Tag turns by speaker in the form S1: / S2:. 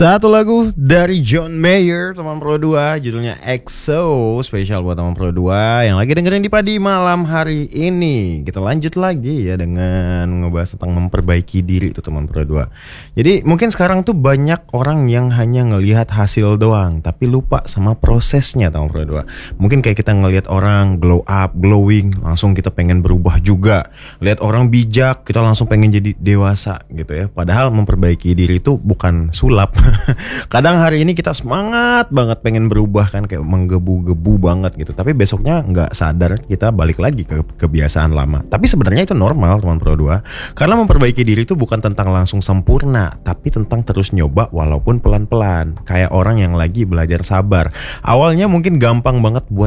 S1: Satu lagu dari John Mayer, teman Pro 2, judulnya EXO, spesial buat teman Pro 2 yang lagi dengerin di Padi malam hari ini. Kita lanjut lagi ya dengan ngebahas tentang memperbaiki diri itu teman Pro 2. Jadi mungkin sekarang tuh banyak orang yang hanya ngelihat hasil doang, tapi lupa sama prosesnya teman Pro 2. Mungkin kayak kita ngelihat orang glow up, glowing, langsung kita pengen berubah juga. Lihat orang bijak, kita langsung pengen jadi dewasa gitu ya. Padahal memperbaiki diri itu bukan sulap. Kadang hari ini kita semangat banget pengen berubah kan, kayak menggebu-gebu banget gitu, tapi besoknya nggak sadar kita balik lagi ke kebiasaan lama. Tapi sebenarnya itu normal teman Pro 2, karena memperbaiki diri itu bukan tentang langsung sempurna, tapi tentang terus nyoba walaupun pelan-pelan. Kayak orang yang lagi belajar sabar, awalnya mungkin gampang banget buat